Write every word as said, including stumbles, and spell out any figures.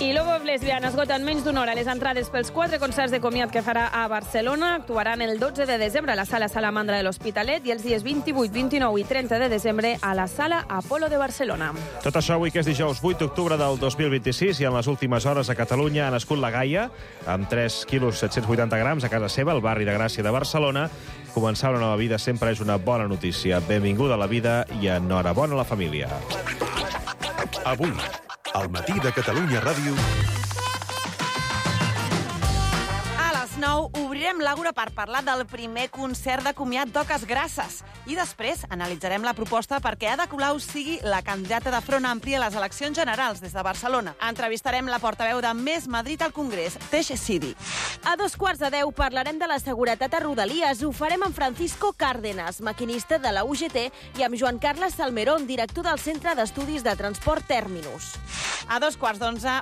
I Love of Lesbian esgota en menys d'una hora les entrades pels quatre concerts de comiat que farà a Barcelona. Actuaran el dotze de desembre a la Sala Salamandra de l'Hospitalet i els dies vint-i-vuit, vint-i-nou i trenta de desembre a la Sala Apolo de Barcelona. Tot això avui, que és dijous vuit d'octubre del dos mil vint-i-sis, i en les últimes hores a Catalunya ha nascut la Gaia, amb tres quilos set-cents vuitanta grams a casa seva, al barri de Gràcia de Barcelona. Començar una nova vida sempre és una bona notícia. Benvinguda a la vida i enhorabona a la família. Avui, al matí de Catalunya Ràdio... A les nou obrirem l'Àgora per parlar del primer concert de comiat d'Oques Grasses. I després analitzarem la proposta perquè Ada Colau sigui la candidata de Front Ampli a les eleccions generals des de Barcelona. Entrevistarem la portaveu de Més Madrid al Congrés, Teix Sidi. A dos quarts de deu parlarem de la seguretat a Rodalies. Ho farem amb Francisco Cárdenas, maquinista de la U G T, i amb Joan Carles Salmerón, director del Centre d'Estudis de Transport Terminus. A dos quarts d'onze